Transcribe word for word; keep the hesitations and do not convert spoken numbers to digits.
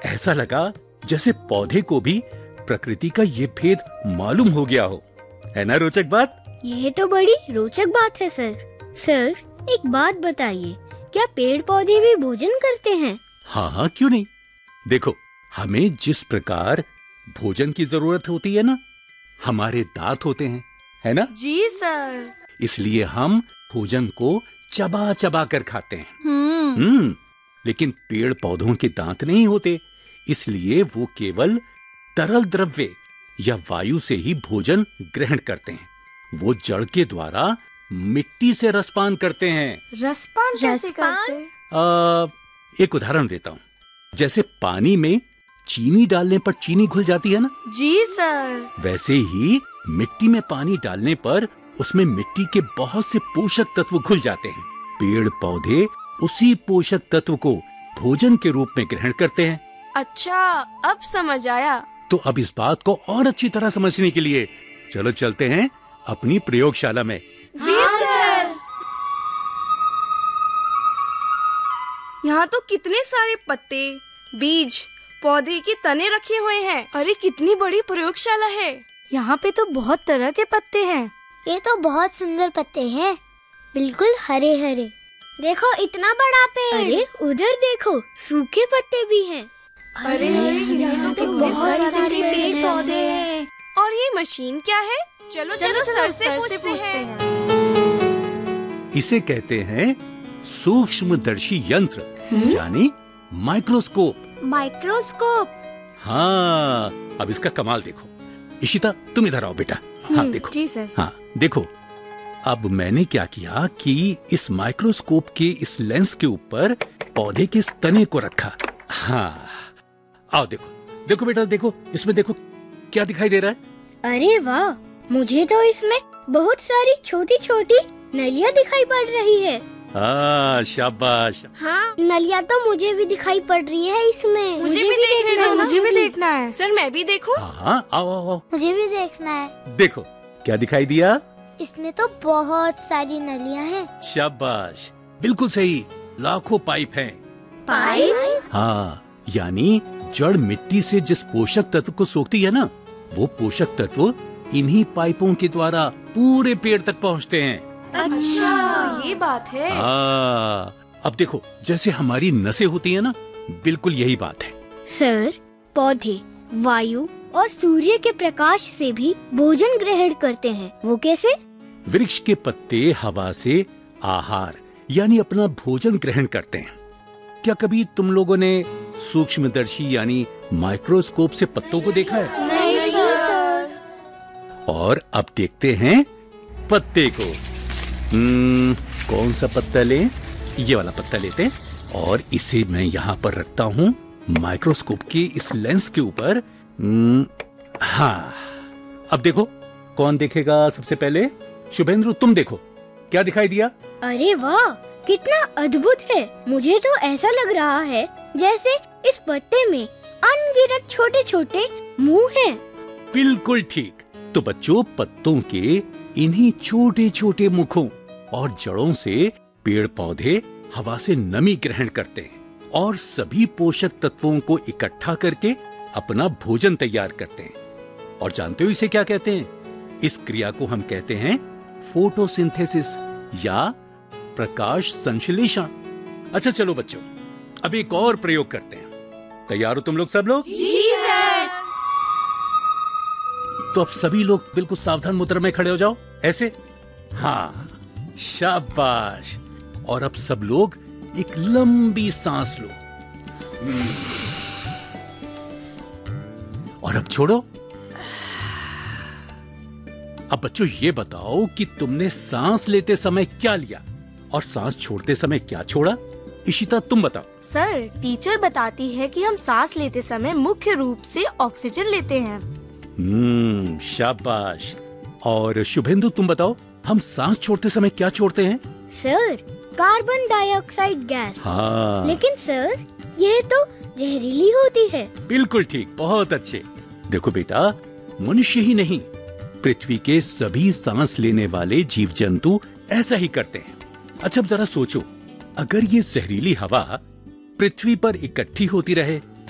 ऐसा लगा जैसे पौधे को भी प्रकृति का ये भेद मालूम हो गया हो। है ना रोचक बात? यह तो बड़ी रोचक बात है सर। सर, एक बात बताइए, क्या पेड़ पौधे भी भोजन करते हैं? हाँ हाँ, क्यों नहीं। देखो, हमें जिस प्रकार भोजन की जरूरत होती है ना, हमारे दांत होते हैं, है ना? जी सर। इसलिए हम भोजन को चबा चबा कर खाते हैं। हम्म हम्म लेकिन पेड़ पौधों के दांत नहीं होते, इसलिए वो केवल तरल द्रव्य या वायु से ही भोजन ग्रहण करते हैं। वो जड़ के द्वारा मिट्टी से रसपान करते हैं। रसपान कैसे रसपान? करते हैं? आ, एक उदाहरण देता हूँ। जैसे पानी में चीनी डालने पर चीनी घुल जाती है ना, जी सर। वैसे ही मिट्टी में पानी डालने पर उसमें मिट्टी के बहुत से पोषक तत्व घुल जाते हैं। पेड़ पौधे उसी पोषक तत्व को भोजन के रूप में ग्रहण करते हैं। अच्छा, अब समझ आया। तो अब इस बात को और अच्छी तरह समझने के लिए चलो चलते हैं अपनी प्रयोगशाला में। जी सर। यहाँ तो कितने सारे पत्ते, बीज, पौधे के तने रखे हुए हैं। अरे कितनी बड़ी प्रयोगशाला है। यहाँ पे तो बहुत तरह के पत्ते हैं। ये तो बहुत सुंदर पत्ते हैं, बिल्कुल हरे हरे। देखो, इतना बड़ा पेड़। अरे उधर देखो, सूखे पत्ते भी हैं। अरे यहाँ तो बहुत सारे पेड़ पौधे हैं। और ये मशीन क्या है? चलो चलो, चलो सर से पूछते हैं। इसे कहते हैं सूक्ष्मदर्शी यंत्र, यानी माइक्रोस्कोप। माइक्रोस्कोप? हाँ, अब इसका कमाल देखो। इशिता, तुम इधर आओ बेटा। हाँ देखो। जी सर। हाँ देखो, अब मैंने क्या किया कि इस माइक्रोस्कोप के इस लेंस के ऊपर पौधे के इस तने को रखा। हाँ, आओ देखो। देखो बेटा, देखो इसमें, देखो क्या दिखाई दे रहा है। अरे वाह, मुझे तो इसमें बहुत सारी छोटी छोटी नलियाँ दिखाई पड़ रही है। हाँ, शाबाश। हाँ, नलियाँ तो मुझे भी दिखाई पड़ रही है इसमें। मुझे भी देखना है। मुझे भी देखना है। सर, मैं भी देखूं? हाँ, आओ आओ आओ। मुझे भी देखना है। देखो क्या दिखाई दिया। इसमें तो बहुत सारी नलियाँ हैं। शाबाश, बिल्कुल सही। लाखों पाइप हैं। पाइप? हाँ, यानी जड़ मिट्टी से जिस पोषक तत्व को सोखती है ना, वो पोषक तत्व इन्हीं पाइपों के द्वारा पूरे पेड़ तक पहुँचते हैं। अच्छा, तो ये बात है। हाँ, अब देखो, जैसे हमारी नसें होती है ना, बिल्कुल यही बात है। सर, पौधे वायु और सूर्य के प्रकाश से भी भोजन ग्रहण करते हैं। वो कैसे? वृक्ष के पत्ते हवा से आहार यानी अपना भोजन ग्रहण करते हैं। क्या कभी तुम लोगों ने सूक्ष्मदर्शी यानी माइक्रोस्कोप से पत्तों को देखा है? नहीं सर। और अब देखते हैं पत्ते को। हम्म, कौन सा पत्ता लें? ये वाला पत्ता लेते हैं और इसे मैं यहाँ पर रखता हूँ माइक्रोस्कोप के इस लेंस के ऊपर। हाँ, अब देखो कौन देखेगा सबसे पहले। शुभेंद्र, तुम देखो, क्या दिखाई दिया? अरे वाह, कितना अद्भुत है। मुझे तो ऐसा लग रहा है जैसे इस पत्ते में अनगिनत छोटे छोटे मुंह हैं। बिल्कुल ठीक। तो बच्चों, पत्तों के इन्हीं छोटे छोटे मुखों और जड़ों से पेड़ पौधे हवा से नमी ग्रहण करते हैं और सभी पोषक तत्वों को इकट्ठा करके अपना भोजन तैयार करते हैं। और जानते हो इसे क्या कहते हैं? इस क्रिया को हम कहते हैं फोटोसिंथेसिस या प्रकाश संश्लेषण। अच्छा चलो बच्चों, अब एक और प्रयोग करते हैं। तैयार हो तुम लोग सब लोग? जी सर। तो अब सभी लोग बिल्कुल सावधान मुद्रा में खड़े हो जाओ, ऐसे। हाँ, शाबाश। और अब सब लोग एक लंबी सांस लो और अब छोड़ो। अब बच्चों ये बताओ कि तुमने सांस लेते समय क्या लिया और सांस छोड़ते समय क्या छोड़ा? इशिता, तुम बताओ। सर, टीचर बताती है कि हम सांस लेते समय मुख्य रूप से ऑक्सीजन लेते हैं। हम्म, शाबाश। और शुभेंदु, तुम बताओ, हम सांस छोड़ते समय क्या छोड़ते हैं? Sir, carbon dioxide gas. हाँ। लेकिन सर, ये तो जहरीली होती है। बिल्कुल ठीक, बहुत अच्छे। देखो बेटा, मनुष्य ही नहीं, पृथ्वी के सभी सांस लेने वाले जीव जंतु ऐसा ही करते हैं। अच्छा, अब जरा सोचो, अगर ये जहरीली हवा पृथ्वी पर इकट्ठी होती रहे